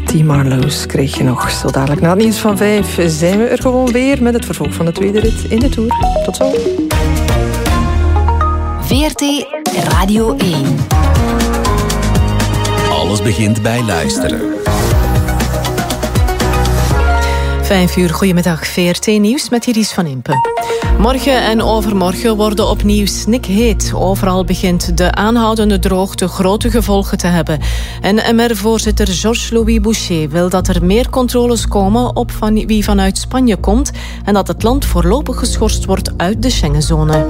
Die Marloes kreeg je nog. Zo dadelijk na het nieuws van 5 zijn we er gewoon weer met het vervolg van de tweede rit in de Tour. Tot zo. VRT Radio 1. Alles begint bij luisteren. 5 uur, goedemiddag. VRT Nieuws met Iris van Impe. Morgen en overmorgen worden opnieuw snikheet. Overal begint de aanhoudende droogte grote gevolgen te hebben. En MR-voorzitter Georges-Louis Boucher wil dat er meer controles komen op wie vanuit Spanje komt en dat het land voorlopig geschorst wordt uit de Schengenzone.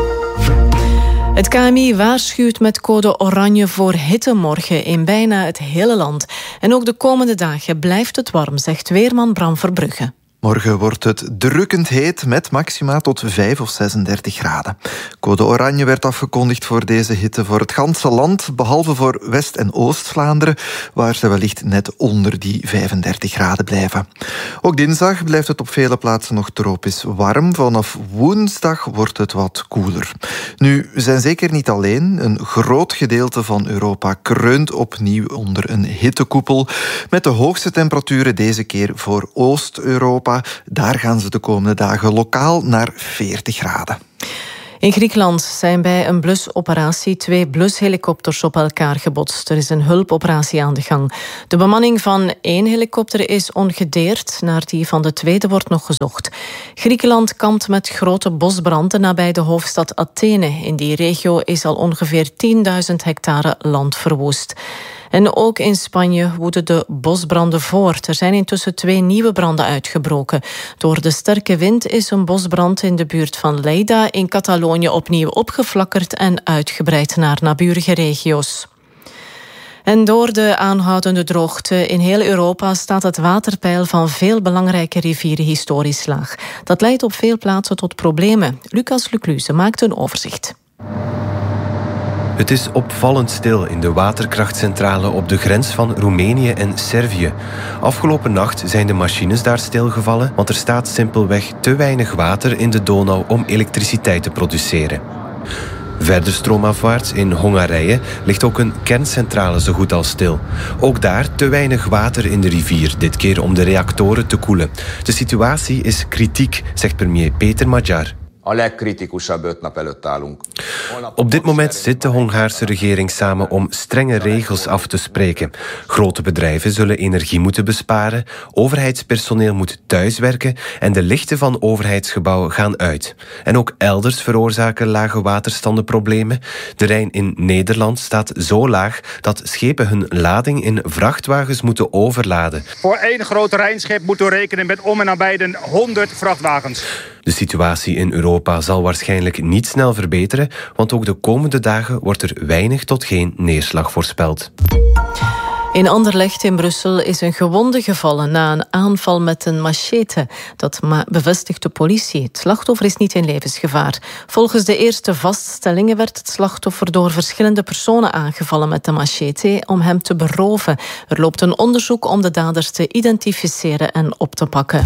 Het KMI waarschuwt met code oranje voor hitte morgen in bijna het hele land. En ook de komende dagen blijft het warm, zegt weerman Bram Verbrugge. Morgen wordt het drukkend heet met maxima tot 5 of 36 graden. Code oranje werd afgekondigd voor deze hitte voor het ganse land, behalve voor West- en Oost-Vlaanderen, waar ze wellicht net onder die 35 graden blijven. Ook dinsdag blijft het op vele plaatsen nog tropisch warm. Vanaf woensdag wordt het wat koeler. Nu, we zijn zeker niet alleen. Een groot gedeelte van Europa kreunt opnieuw onder een hittekoepel, met de hoogste temperaturen deze keer voor Oost-Europa. Daar gaan ze de komende dagen lokaal naar 40 graden. In Griekenland zijn bij een blusoperatie 2 blushelikopters op elkaar gebotst. Er is een hulpoperatie aan de gang. De bemanning van 1 helikopter is ongedeerd. Naar die van de tweede wordt nog gezocht. Griekenland kampt met grote bosbranden nabij de hoofdstad Athene. In die regio is al ongeveer 10.000 hectare land verwoest. En ook in Spanje woeden de bosbranden voort. Er zijn intussen 2 nieuwe branden uitgebroken. Door de sterke wind is een bosbrand in de buurt van Lleida in Catalonië opnieuw opgeflakkerd en uitgebreid naar naburige regio's. En door de aanhoudende droogte in heel Europa staat het waterpeil van veel belangrijke rivieren historisch laag. Dat leidt op veel plaatsen tot problemen. Lucas Lecluze maakt een overzicht. Het is opvallend stil in de waterkrachtcentrale op de grens van Roemenië en Servië. Afgelopen nacht zijn de machines daar stilgevallen, want er staat simpelweg te weinig water in de Donau om elektriciteit te produceren. Verder stroomafwaarts in Hongarije ligt ook een kerncentrale zo goed als stil. Ook daar te weinig water in de rivier, dit keer om de reactoren te koelen. De situatie is kritiek, zegt premier Péter Magyar. Op dit moment zit de Hongaarse regering samen om strenge regels af te spreken. Grote bedrijven zullen energie moeten besparen, overheidspersoneel moet thuiswerken en de lichten van overheidsgebouwen gaan uit. En ook elders veroorzaken lage waterstanden problemen. De Rijn in Nederland staat zo laag dat schepen hun lading in vrachtwagens moeten overladen. Voor 1 groot Rijnschip moeten we rekenen met om en nabij de 100 vrachtwagens. De situatie in Europa zal waarschijnlijk niet snel verbeteren, want ook de komende dagen wordt er weinig tot geen neerslag voorspeld. In Anderlecht in Brussel is een gewonde gevallen na een aanval met een machete. Dat bevestigt de politie. Het slachtoffer is niet in levensgevaar. Volgens de eerste vaststellingen werd het slachtoffer door verschillende personen aangevallen met de machete om hem te beroven. Er loopt een onderzoek om de daders te identificeren en op te pakken.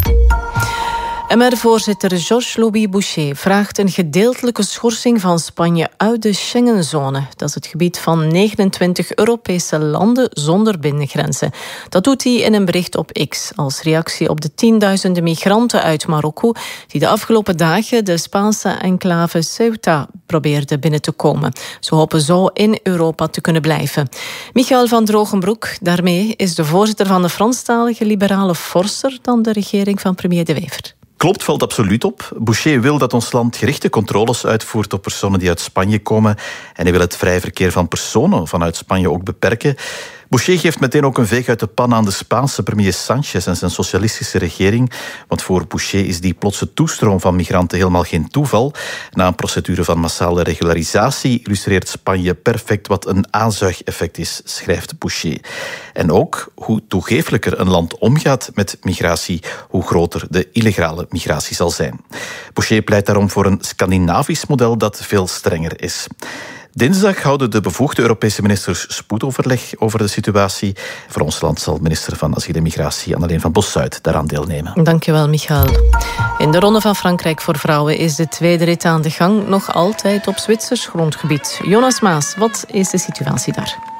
MR-voorzitter Georges-Louis Boucher vraagt een gedeeltelijke schorsing van Spanje uit de Schengenzone. Dat is het gebied van 29 Europese landen zonder binnengrenzen. Dat doet hij in een bericht op X als reactie op de tienduizenden migranten uit Marokko die de afgelopen dagen de Spaanse enclave Ceuta probeerden binnen te komen. Ze hopen zo in Europa te kunnen blijven. Michael van Drogenbroek, daarmee is de voorzitter van de Franstalige liberale forser dan de regering van premier De Wever. Klopt, valt absoluut op. Boucher wil dat ons land gerichte controles uitvoert op personen die uit Spanje komen. En hij wil het vrij verkeer van personen vanuit Spanje ook beperken. Boucher geeft meteen ook een veeg uit de pan aan de Spaanse premier Sánchez en zijn socialistische regering. Want voor Boucher is die plotse toestroom van migranten helemaal geen toeval. Na een procedure van massale regularisatie illustreert Spanje perfect wat een aanzuigeffect is, schrijft Boucher. En ook hoe toegeeflijker een land omgaat met migratie, hoe groter de illegale migratie zal zijn. Boucher pleit daarom voor een Scandinavisch model dat veel strenger is. Dinsdag houden de bevoegde Europese ministers spoedoverleg over de situatie. Voor ons land zal minister van Asiel en Migratie Anneleen van Bossuyt daaraan deelnemen. Dankjewel, Michael. In de Ronde van Frankrijk voor vrouwen is de tweede rit aan de gang, nog altijd op Zwitsers grondgebied. Jonas Maas, wat is de situatie daar?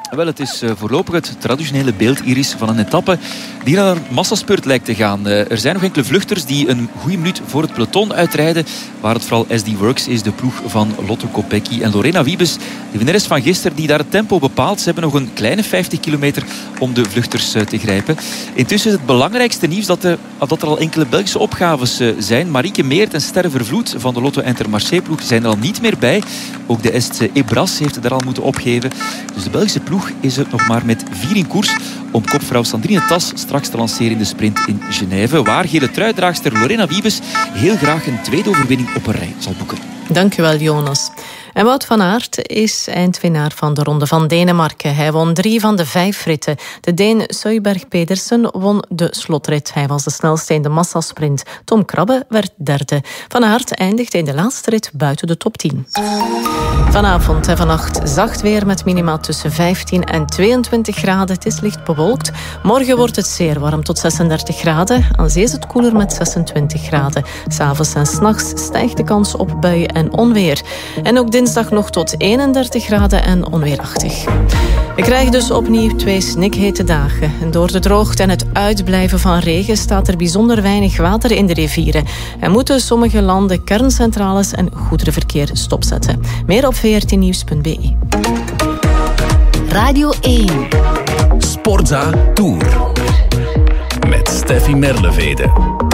Wel, het is voorlopig het traditionele beeld, Iris, van een etappe die naar een massaspurt lijkt te gaan. Er zijn nog enkele vluchters die een goede minuut voor het peloton uitrijden, waar het vooral SD Works is, de ploeg van Lotte Kopecky en Lorena Wiebes, de winnares van gisteren, die daar het tempo bepaalt. Ze hebben nog een kleine 50 kilometer om de vluchters te grijpen. Intussen is het belangrijkste nieuws dat er al enkele Belgische opgaves zijn. Marieke Meert en Sterre Vervloed van de Lotto Intermarché-ploeg zijn er al niet meer bij. Ook de SC Ebras heeft daar al moeten opgeven. Dus de Belgische ploeg is er nog maar met 4 in koers om kopvrouw Sandrine Tas straks te lanceren in de sprint in Genève, waar gele truidraagster Lorena Wiebes heel graag een tweede overwinning op een rij zal boeken. Dankjewel, Jonas. En Wout van Aert is eindwinnaar van de Ronde van Denemarken. Hij won 3 van de 5 ritten. De Deen Søjberg Pedersen won de slotrit. Hij was de snelste in de massasprint. Tom Krabbe werd derde. Van Aert eindigde in de laatste rit buiten de top 10. Vanavond en vannacht zacht weer met minima tussen 15 en 22 graden. Het is licht bewolkt. Morgen wordt het zeer warm tot 36 graden. Aan zee is het koeler met 26 graden. 's Avonds en 's nachts stijgt de kans op buien en onweer. En ook dinsdag nog tot 31 graden en onweerachtig. We krijgen dus opnieuw 2 snikhete dagen. En door de droogte en het uitblijven van regen staat er bijzonder weinig water in de rivieren. En moeten sommige landen kerncentrales en goederenverkeer stopzetten. Meer op vrtnieuws.be. Radio 1. Sportza Tour. Met Steffi Merlevede.